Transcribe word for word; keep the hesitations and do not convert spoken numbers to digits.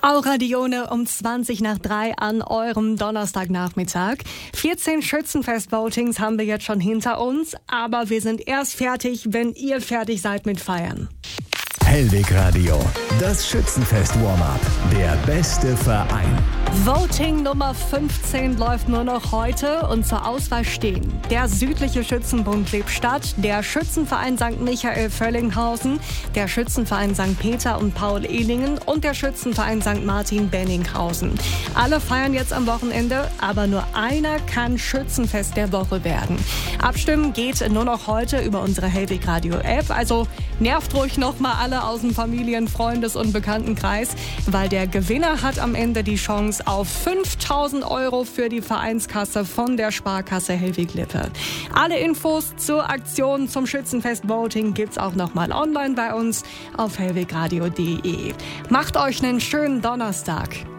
Auradione um zwanzig nach drei an eurem Donnerstagnachmittag. vierzehn Schützenfest-Votings haben wir jetzt schon hinter uns, aber wir sind erst fertig, wenn ihr fertig seid mit Feiern. Hellweg Radio, das Schützenfest-Warm-Up, der beste Verein. Voting Nummer fünfzehn läuft nur noch heute und zur Auswahl stehen der südliche Schützenbund Lippstadt, der Schützenverein Sankt Michael Völlinghausen, der Schützenverein Sankt Peter und Paul Ehlingen und der Schützenverein Sankt Martin Benninghausen. Alle feiern jetzt am Wochenende, aber nur einer kann Schützenfest der Woche werden. Abstimmen geht nur noch heute über unsere Hellweg Radio App, also nervt ruhig noch mal alle aus dem Familien-, Freundes- und Bekanntenkreis, weil der Gewinner hat am Ende die Chance auf fünftausend Euro für die Vereinskasse von der Sparkasse Hellweg-Lippe. Alle Infos zur Aktion zum Schützenfest-Voting gibt's auch nochmal online bei uns auf hellwegradio punkt de. Macht euch einen schönen Donnerstag.